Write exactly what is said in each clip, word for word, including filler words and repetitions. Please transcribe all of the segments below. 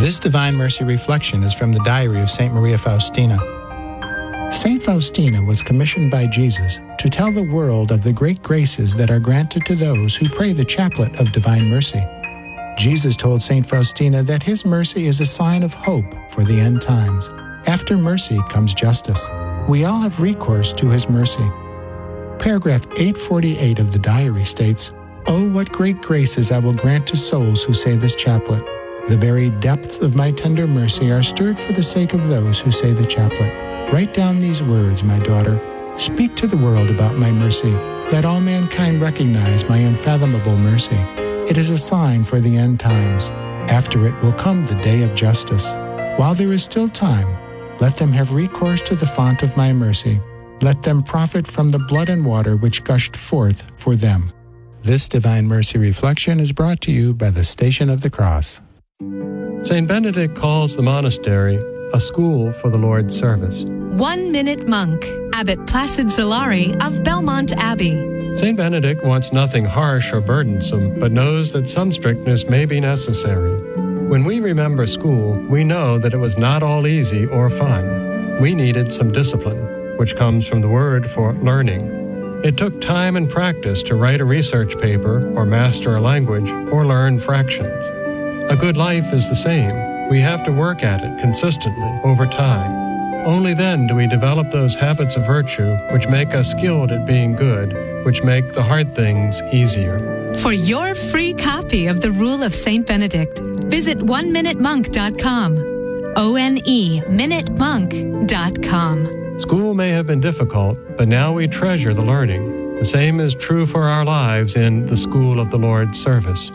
This Divine Mercy reflection is from the diary of Saint Maria Faustina. Saint Faustina was commissioned by Jesus to tell the world of the great graces that are granted to those who pray the chaplet of Divine Mercy. Jesus told Saint Faustina that his mercy is a sign of hope for the end times. After mercy comes justice. We all have recourse to his mercy. Paragraph eight forty-eight of the diary states, "Oh, what great graces I will grant to souls who say this chaplet. The very depths of my tender mercy are stirred for the sake of those who say the chaplet. Write down these words, my daughter. Speak to the world about my mercy. Let all mankind recognize my unfathomable mercy. It is a sign for the end times. After it will come the day of justice. While there is still time, let them have recourse to the font of my mercy. Let them profit from the blood and water which gushed forth for them." This Divine Mercy reflection is brought to you by the Station of the Cross. Saint Benedict calls the monastery a school for the Lord's service. One-Minute Monk, Abbot Placid Solari of Belmont Abbey. Saint Benedict wants nothing harsh or burdensome, but knows that some strictness may be necessary. When we remember school, we know that it was not all easy or fun. We needed some discipline, which comes from the word for learning. It took time and practice to write a research paper or master a language or learn fractions. A good life is the same. We have to work at it consistently over time. Only then do we develop those habits of virtue which make us skilled at being good, which make the hard things easier. For your free copy of the Rule of Saint Benedict, visit one minute monk dot com. O N E minute monk dot com. School may have been difficult, but now we treasure the learning. The same is true for our lives in the school of the Lord's service.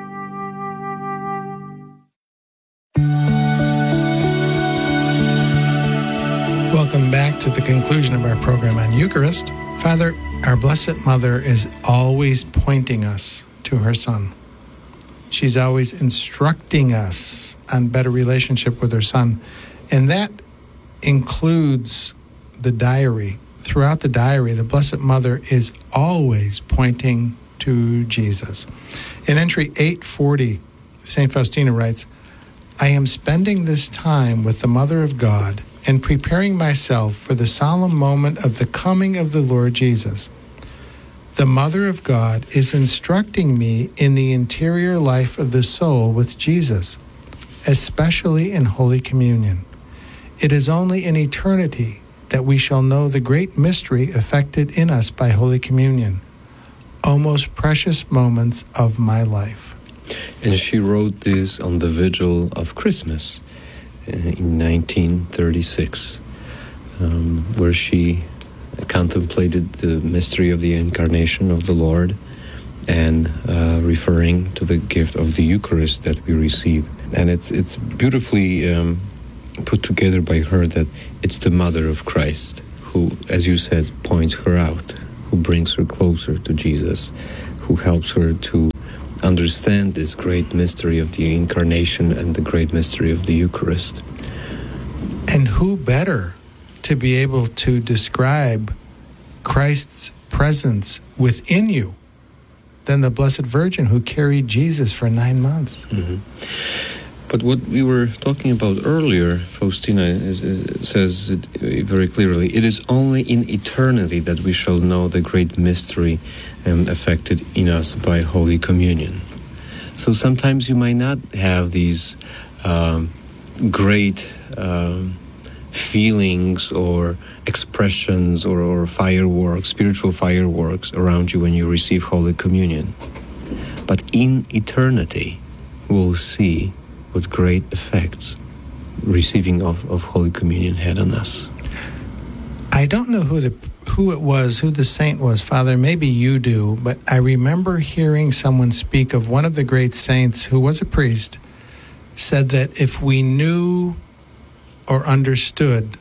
Welcome back to the conclusion of our program on Eucharist. Father, our Blessed Mother is always pointing us to her Son. She's always instructing us on better relationship with her Son. And that includes the diary. Throughout the diary, the Blessed Mother is always pointing to Jesus. In entry eight forty, Saint Faustina writes, "I am spending this time with the Mother of God and preparing myself for the solemn moment of the coming of the Lord Jesus. The Mother of God is instructing me in the interior life of the soul with Jesus, especially in Holy Communion. It is only in eternity that we shall know the great mystery effected in us by Holy Communion. O most precious moments of my life." And she wrote this on the vigil of Christmas in nineteen thirty-six, um, where she contemplated the mystery of the incarnation of the Lord and uh, referring to the gift of the Eucharist that we receive. And it's it's beautifully um, put together by her that it's the Mother of Christ who, as you said, points her out, who brings her closer to Jesus, who helps her to understand this great mystery of the Incarnation and the great mystery of the Eucharist. And who better to be able to describe Christ's presence within you than the Blessed Virgin who carried Jesus for nine months? Mm-hmm. But what we were talking about earlier, Faustina is, is, says it very clearly, it is only in eternity that we shall know the great mystery um, effected in us by Holy Communion. So sometimes you might not have these um, great um, feelings or expressions or, or fireworks, spiritual fireworks around you when you receive Holy Communion. But in eternity, we'll see what great effects receiving of, of Holy Communion had on us. I don't know who the who it was, who the saint was, Father. Maybe you do, but I remember hearing someone speak of one of the great saints who was a priest, said that if we knew or understood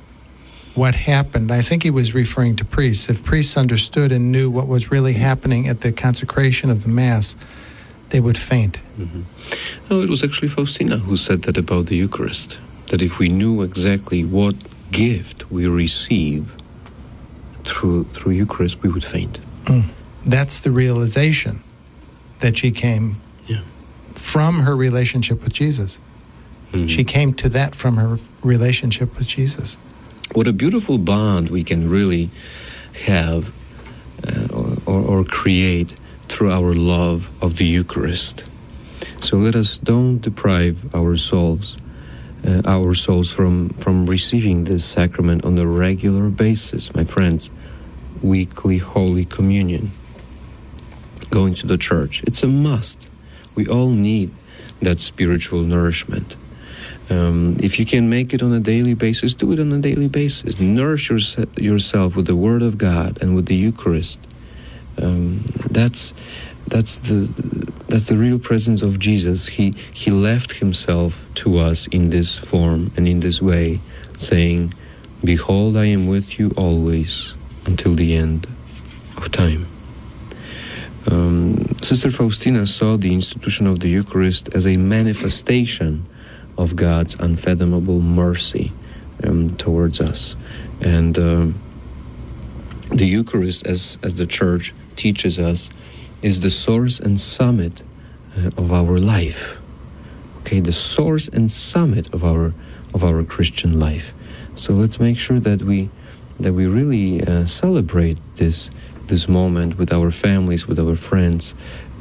what happened, I think he was referring to priests, if priests understood and knew what was really happening at the consecration of the Mass, they would faint. Mm-hmm. No, it was actually Faustina who said that about the Eucharist, that if we knew exactly what gift we receive through through Eucharist, we would faint. Mm. That's the realization that she came yeah. from her relationship with Jesus. Mm-hmm. She came to that from her relationship with Jesus. What a beautiful bond we can really have uh, or, or create through our love of the Eucharist. So let us don't deprive our souls, uh, our souls from, from receiving this sacrament on a regular basis, my friends. Weekly Holy Communion, going to the church, it's a must. We all need that spiritual nourishment. Um, if you can make it on a daily basis, do it on a daily basis. Nourish your, yourself with the Word of God and with the Eucharist. Um, that's that's the that's the real presence of Jesus. He he left himself to us in this form and in this way, saying, "Behold, I am with you always until the end of time." Um, Sister Faustina saw the institution of the Eucharist as a manifestation of God's unfathomable mercy um, towards us. And um, the Eucharist, as, as the Church teaches us, is the source and summit uh, of our life. Okay, the source and summit of our of our Christian life. So let's make sure that we that we really uh, celebrate this this moment with our families, with our friends,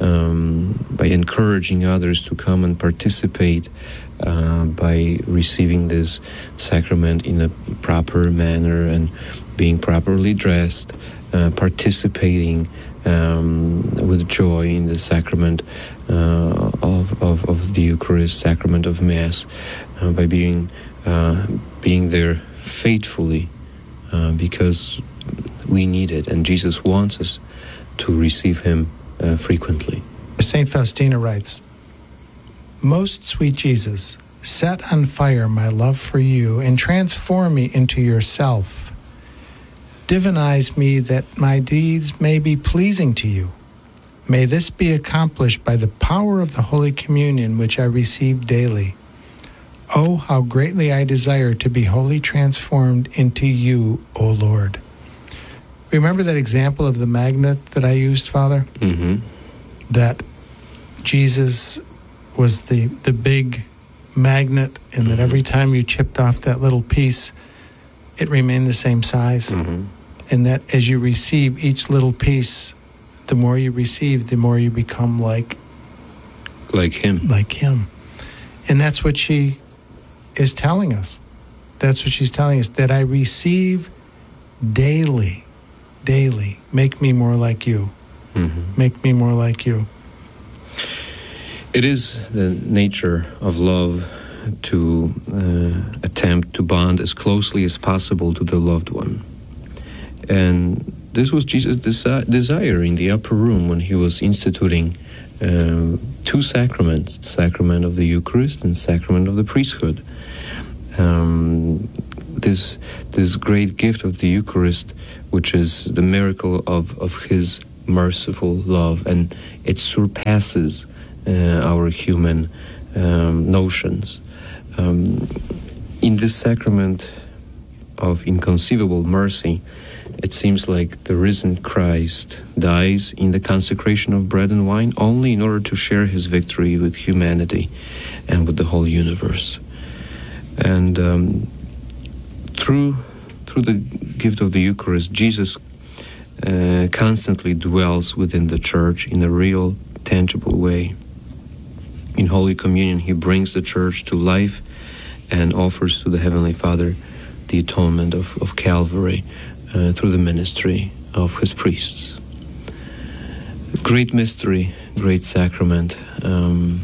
um, by encouraging others to come and participate, uh, by receiving this sacrament in a proper manner and being properly dressed, uh, participating um, with joy in the sacrament uh, of, of of the Eucharist, sacrament of Mass, uh, by being uh, being there faithfully, uh, because we need it, and Jesus wants us to receive Him uh, frequently. Saint Faustina writes, "Most sweet Jesus, set on fire my love for you and transform me into yourself. Divinize me that my deeds may be pleasing to you. May this be accomplished by the power of the Holy Communion which I receive daily. Oh, how greatly I desire to be wholly transformed into you, O Lord." Remember that example of the magnet that I used, Father? Mm-hmm. That Jesus was the, the big magnet, and that every time you chipped off that little piece, it remained the same size. Mm-hmm. And that as you receive each little piece, the more you receive, the more you become like like Him. Like Him. And that's what she is telling us. That's what she's telling us, that I receive daily, daily. Make me more like you. Mm-hmm. Make me more like you. It is the nature of love to uh, attempt to bond as closely as possible to the loved one. And this was Jesus' desi- desire in the upper room when He was instituting uh, two sacraments, the sacrament of the Eucharist and sacrament of the priesthood. Um, this this great gift of the Eucharist, which is the miracle of, of His merciful love, and it surpasses uh, our human um, notions. Um, in this sacrament of inconceivable mercy, it seems like the risen Christ dies in the consecration of bread and wine only in order to share His victory with humanity and with the whole universe. And um, through through the gift of the Eucharist, Jesus uh, constantly dwells within the Church in a real, tangible way. In Holy Communion, He brings the Church to life and offers to the Heavenly Father the atonement of, of Calvary uh, through the ministry of His priests. Great mystery, great sacrament. Um,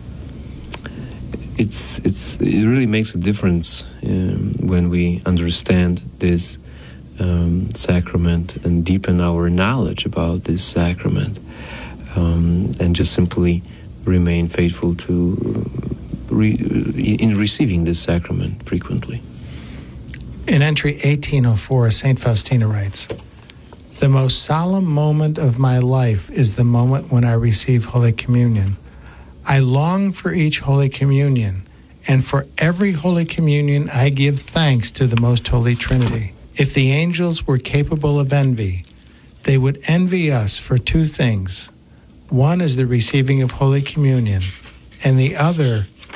It's it's it really makes a difference um, when we understand this um, sacrament and deepen our knowledge about this sacrament, um, and just simply remain faithful to re, in receiving this sacrament frequently. In entry eighteen oh four, Saint Faustina writes, "The most solemn moment of my life is the moment when I receive Holy Communion. I long for each Holy Communion, and for every Holy Communion I give thanks to the Most Holy Trinity. If the angels were capable of envy, they would envy us for two things. One is the receiving of Holy Communion, and the other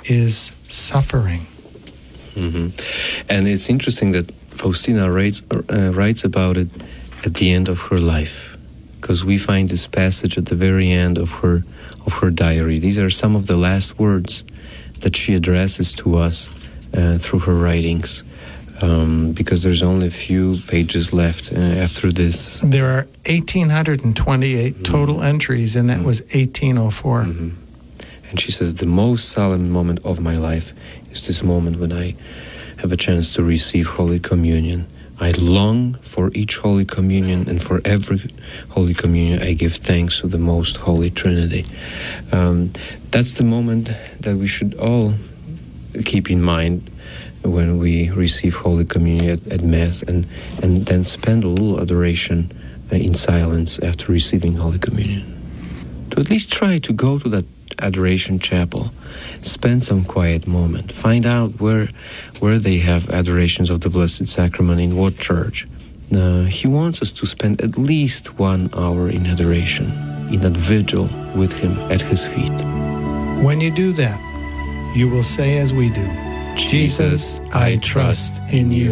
is suffering. Mm-hmm. And it's interesting that Faustina writes, uh, writes about it at the end of her life, because we find this passage at the very end of her of her diary. These are some of the last words that she addresses to us uh, through her writings, um, because there's only a few pages left uh, after this. There are one thousand eight hundred twenty-eight total mm-hmm. entries, and that mm-hmm. was eighteen oh four. Mm-hmm. And she says, the most solemn moment of my life is this moment when I have a chance to receive Holy Communion. I long for each Holy Communion, and for every Holy Communion I give thanks to the Most Holy Trinity. Um, that's the moment that we should all keep in mind when we receive Holy Communion at, at Mass, and, and then spend a little adoration uh, in silence after receiving Holy Communion. To at least try to go to that adoration chapel, spend some quiet moment, find out where where they have adorations of the Blessed Sacrament, in what church. Uh, he wants us to spend at least one hour in adoration, in that vigil with him at his feet. When you do that, you will say as we do, Jesus, I trust in you.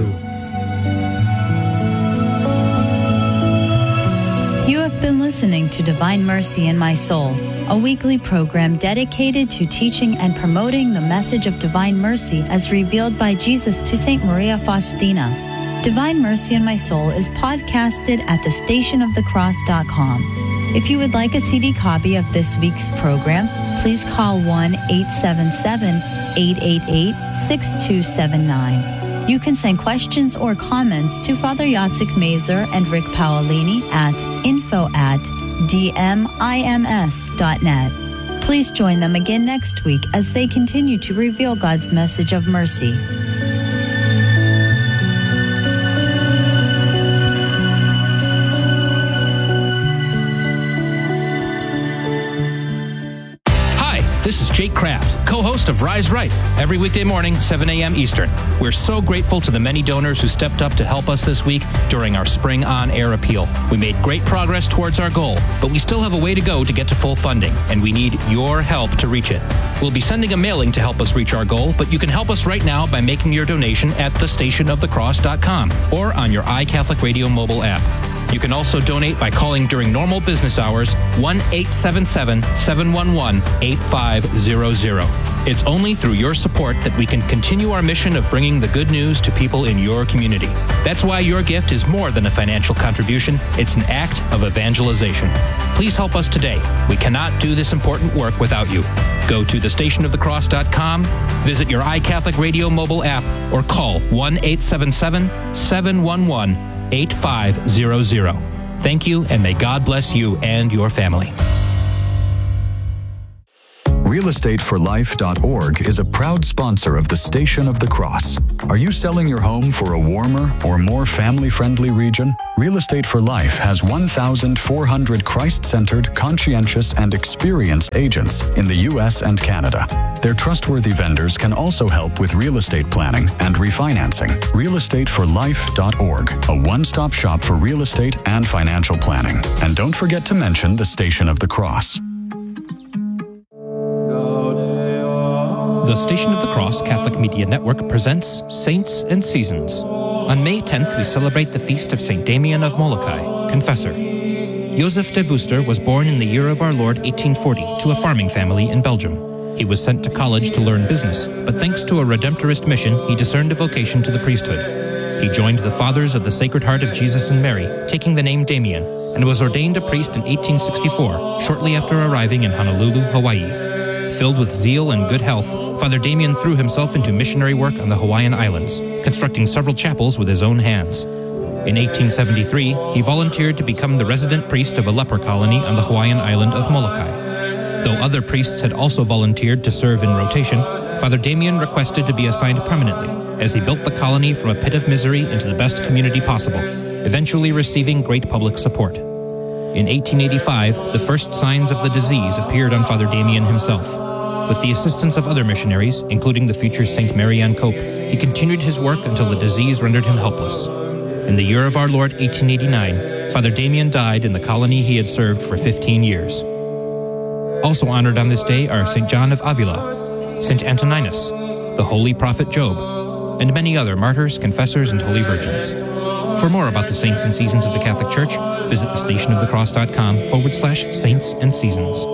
You have been listening to Divine Mercy in My Soul, a weekly program dedicated to teaching and promoting the message of divine mercy as revealed by Jesus to Saint Maria Faustina. Divine Mercy in My Soul is podcasted at the station of the cross dot com. If you would like a C D copy of this week's program, please call one eight seven seven, eight eight eight, six two seven nine. You can send questions or comments to Father Jacek Mazer and Rick Paolini at info at d m i m s dot net. Please join them again next week as they continue to reveal God's message of mercy. This is Jake Kraft, co-host of Rise Right, every weekday morning, seven a.m. Eastern. We're so grateful to the many donors who stepped up to help us this week during our Spring On Air appeal. We made great progress towards our goal, but we still have a way to go to get to full funding, and we need your help to reach it. We'll be sending a mailing to help us reach our goal, but you can help us right now by making your donation at the station of the cross dot com or on your iCatholic Radio mobile app. You can also donate by calling during normal business hours, one eight seven seven, seven one one, eight five zero zero. It's only through your support that we can continue our mission of bringing the good news to people in your community. That's why your gift is more than a financial contribution. It's an act of evangelization. Please help us today. We cannot do this important work without you. Go to the station of the cross dot com, visit your iCatholic Radio mobile app, or call one eight seven seven, seven one one, eight five zero zero. Thank you, and may God bless you and your family. real estate for life dot org is a proud sponsor of the Station of the Cross. Are you selling your home for a warmer or more family-friendly region? Real Estate for Life has one thousand four hundred Christ-centered, conscientious, and experienced agents in the U S and Canada. Their trustworthy vendors can also help with real estate planning and refinancing. real estate for life dot org, a one-stop shop for real estate and financial planning. And don't forget to mention the Station of the Cross. The Station of the Cross Catholic Media Network presents Saints and Seasons. On May tenth, we celebrate the feast of Saint Damian of Molokai, Confessor. Joseph de Veuster was born in the year of our Lord eighteen forty to a farming family in Belgium. He was sent to college to learn business, but thanks to a Redemptorist mission, he discerned a vocation to the priesthood. He joined the Fathers of the Sacred Heart of Jesus and Mary, taking the name Damian, and was ordained a priest in eighteen sixty-four, shortly after arriving in Honolulu, Hawaii. Filled with zeal and good health, Father Damian threw himself into missionary work on the Hawaiian Islands, constructing several chapels with his own hands. In eighteen seventy-three, he volunteered to become the resident priest of a leper colony on the Hawaiian island of Molokai. Though other priests had also volunteered to serve in rotation, Father Damian requested to be assigned permanently, as he built the colony from a pit of misery into the best community possible, eventually receiving great public support. In eighteen eighty-five, the first signs of the disease appeared on Father Damian himself. With the assistance of other missionaries, including the future Saint Marianne Cope, he continued his work until the disease rendered him helpless. In the year of our Lord eighteen eighty-nine, Father Damian died in the colony he had served for fifteen years. Also honored on this day are Saint John of Avila. Saint Antoninus, the holy prophet Job, and many other martyrs, confessors, and holy virgins. For more about the saints and seasons of the Catholic Church, visit thestationofthecross.com forward slash saints and seasons.